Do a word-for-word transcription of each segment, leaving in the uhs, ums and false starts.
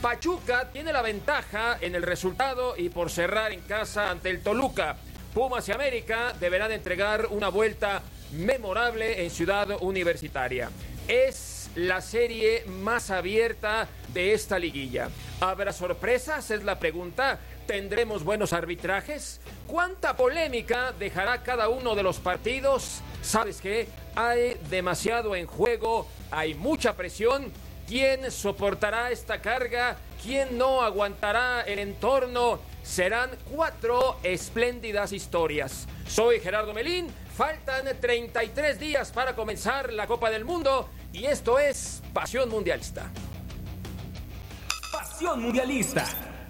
Pachuca tiene la ventaja en el resultado y por cerrar en casa ante el Toluca. Pumas y América deberán entregar una vuelta memorable en Ciudad Universitaria. Es la serie más abierta de esta liguilla. ¿Habrá sorpresas? Es la pregunta. ¿Tendremos buenos arbitrajes? ¿Cuánta polémica dejará cada uno de los partidos? ¿Sabes qué? Hay demasiado en juego, hay mucha presión. ¿Quién soportará esta carga? ¿Quién no aguantará el entorno? Serán cuatro espléndidas historias. Soy Gerardo Melín, faltan treinta y tres días para comenzar la Copa del Mundo y esto es Pasión Mundialista. Pasión Mundialista.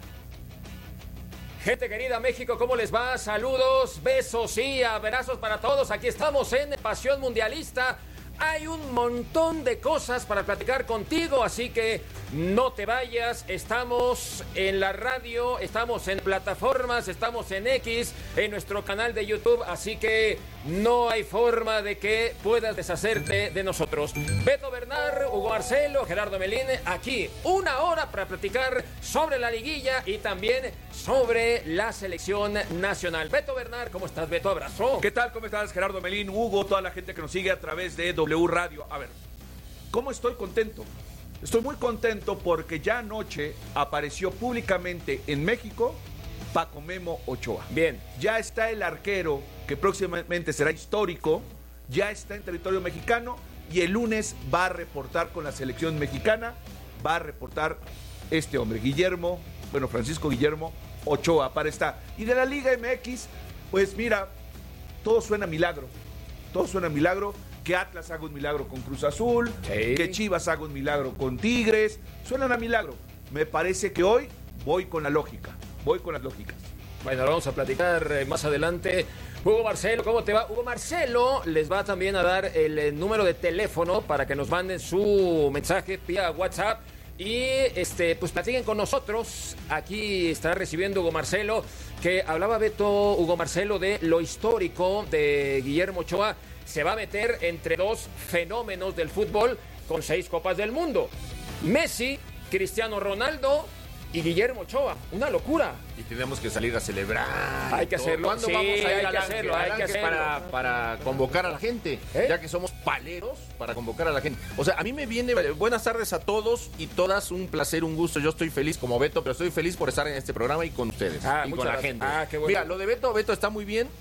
Gente querida, México, ¿cómo les va? Saludos, besos y abrazos para todos. Aquí estamos en Pasión Mundialista. Hay un montón de cosas para platicar contigo, así que no te vayas. Estamos en la radio, estamos en plataformas, estamos en X, en nuestro canal de YouTube, así que no hay forma de que puedas deshacerte de nosotros. Beto Bernal, Hugo Marcelo, Gerardo Melín, aquí una hora para platicar sobre la liguilla y también sobre la selección nacional. Beto Bernal, ¿cómo estás, Beto? Abrazo. ¿Qué tal? ¿Cómo estás, Gerardo Melín, Hugo, toda la gente que nos sigue a través de W Radio? A ver, ¿cómo estoy contento? Estoy muy contento porque ya anoche apareció públicamente en México Paco Memo Ochoa. Bien. Ya está el arquero que próximamente será histórico, ya está en territorio mexicano y el lunes va a reportar con la selección mexicana, va a reportar este hombre, Guillermo, bueno, Francisco Guillermo Ochoa, para estar. Y de la Liga M X, pues mira, todo suena a milagro, todo suena a milagro. Que Atlas haga un milagro con Cruz Azul, sí. Que Chivas haga un milagro con Tigres, suenan a milagro. Me parece que hoy voy con la lógica, voy con las lógicas. Bueno, vamos a platicar eh, más adelante. Hugo Marcelo, ¿cómo te va? Hugo Marcelo les va también a dar el, el número de teléfono para que nos manden su mensaje vía WhatsApp y este, pues platiquen con nosotros. Aquí estará recibiendo Hugo Marcelo, que hablaba Beto, Hugo Marcelo, de lo histórico de Guillermo Ochoa. Se va a meter entre dos fenómenos del fútbol con seis Copas del Mundo. Messi, Cristiano Ronaldo y Guillermo Ochoa. Una locura. Y tenemos que salir a celebrar. Hay que hacerlo. ¿Cuándo sí, vamos a ir hay al que Ángel? hacerlo, Al hay que Ángel hacerlo. Para, para convocar a la gente, ¿Eh? ya que somos paleros, para convocar a la gente. O sea, a mí me viene, buenas tardes a todos y todas, un placer, un gusto. Yo estoy feliz como Beto, pero estoy feliz por estar en este programa y con ustedes, ah, y con gracias. la gente. Ah, qué bueno. Mira, lo de Beto, Beto está muy bien.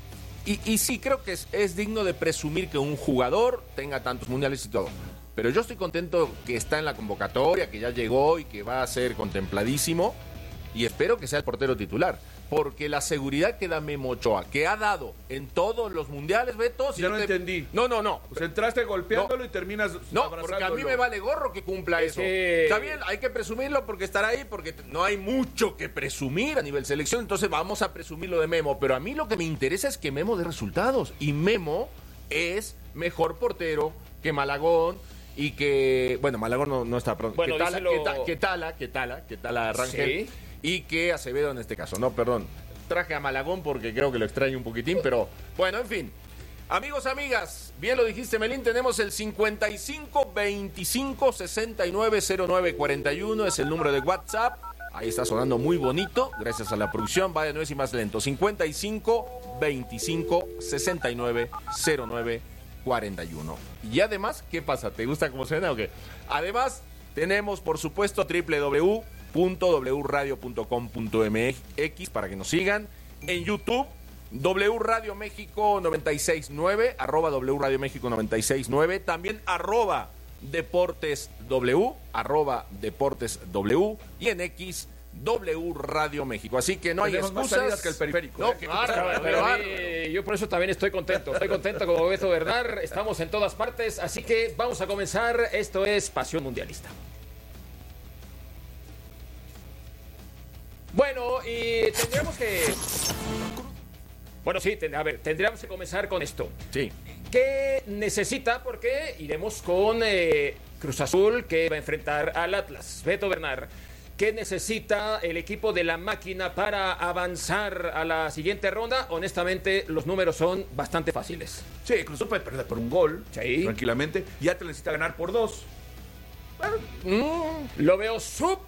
Y, y sí, creo que es, es digno de presumir que un jugador tenga tantos mundiales y todo. Pero yo estoy contento que está en la convocatoria, que ya llegó y que va a ser contempladísimo. Y espero que sea el portero titular. Porque la seguridad que da Memo Ochoa, que ha dado en todos los mundiales, Beto... Si ya no te... entendí. No, no, no. Pues entraste golpeándolo no. y terminas No, abrazándolo. porque a mí me vale gorro que cumpla Es eso. que... Está bien, hay que presumirlo porque estará ahí, porque no hay mucho que presumir a nivel selección, entonces vamos a presumir lo de Memo. Pero a mí lo que me interesa es que Memo dé resultados. Y Memo es mejor portero que Malagón y que... Bueno, Malagón no, no está pronto. Bueno, que, tala, díselo... que, ta, que Tala, que Tala, que Tala Rangel. Sí. Y que Acevedo en este caso. No, perdón. Traje a Malagón porque creo que lo extraño un poquitín, pero bueno, en fin. Amigos, amigas, bien lo dijiste, Melín, tenemos el cincuenta y cinco veinticinco sesenta y nueve cero nueve cuarenta y uno, es el número de WhatsApp. Ahí está sonando muy bonito, gracias a la producción, va de nuez y más lento. cincuenta y cinco veinticinco sesenta y nueve cero nueve cuarenta y uno. Y además, ¿qué pasa? ¿Te gusta cómo suena o qué? Además, tenemos, por supuesto, doble u doble u doble u punto w radio punto com punto m x para que nos sigan. En YouTube, W Radio México noventa y seis punto nueve, arroba W Radio México noventa y seis punto nueve, también arroba Deportes W, arroba Deportes W, y en X, W Radio México. Así que no hay Tenemos más excusas. salidas que el periférico. No, ¿eh? que Bárbaro, pero a mí, yo por eso también estoy contento. Estoy contento como Beto Bernal. Estamos en todas partes, así que vamos a comenzar. Esto es Pasión Mundialista. Bueno, y tendríamos que... Bueno, sí, ten... a ver, tendríamos que comenzar con esto. Sí. ¿Qué necesita? Porque iremos con eh, Cruz Azul, que va a enfrentar al Atlas. Beto Bernal, ¿qué necesita el equipo de la máquina para avanzar a la siguiente ronda? Honestamente, los números son bastante fáciles. Sí, Cruz Azul puede perder por un gol, sí, tranquilamente. Y Atlas necesita ganar por dos. Bueno, mm, lo veo súper